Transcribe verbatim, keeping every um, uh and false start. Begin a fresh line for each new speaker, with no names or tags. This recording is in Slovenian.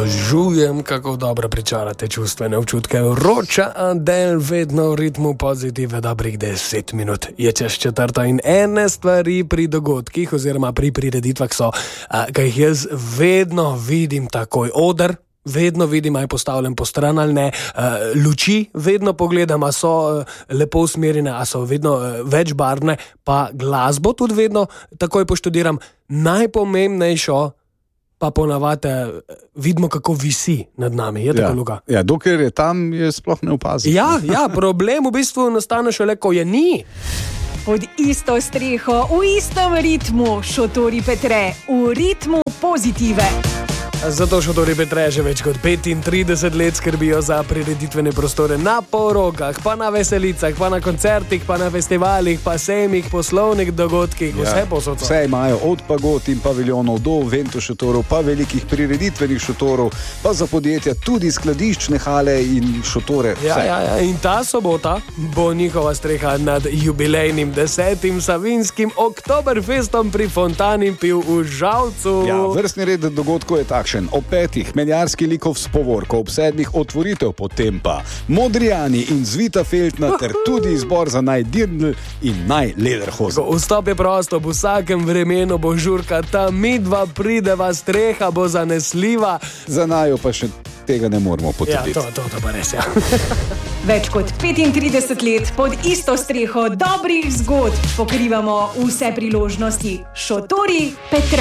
Obožujem, kako dobro pričarate čustvene občutke. Vroča Adele, vedno v ritmu pozitive, dobrih deset minut. Je čez četrto in ene stvari pri dogodkih oziroma pri prireditvah so, kaj jih jaz vedno vidim takoj. Oder, vedno vidim, aj postavljen po stran ali ne. Luči vedno pogledam, a so lepo usmerjene, a so vedno večbarvne, pa glasbo tudi vedno takoj poštudiram. Najpomembnejšo pa ponavadi vidimo, kako visi nad nami. Je tako,
Ja,
Luka?
ja, dokler je tam, je sploh ne opazi.
Ja, ja, problem v bistvu nastane šele, ko je ni.
Pod isto streho, v istem ritmu, Šotori Petre, v ritmu pozitive.
Zato Šotori Petre že več kot petintrideset let skrbijo za prireditvene prostore na porokah, pa na veselicah, pa na koncertih, pa na festivalih, pa sejmih, poslovnih dogodkih, vse posod so.
Vse imajo od pagod in paviljonov do vento šotorov, pa velikih prireditvenih šotorov, pa za podjetja tudi skladiščne hale in šotore.
Ja,
Vse.
ja, ja, in ta sobota bo njihova streha nad jubilejnim desetim Savinjskim Oktoberfestom pri Fontani pil v Žalcu.
Ja, vrstni red dogodkov je takšen. Ob petih menjarski likov s povorko, ob sedmih otvoritev, potem pa Modrijani in Zvita Feltna ter tudi izbor za naj Dirndl in naj Lederhosen.
Vstop je prosto, v vsakem vremenu bo žurka, ta midva prideva, streha bo zanesljiva.
Za najo pa še tega ne moremo
Ja,
potrditi.
to, to, to pa res, ja.
Več kot petintrideset let pod isto streho dobrih zgodb pokrivamo vse priložnosti. Šotori Petre.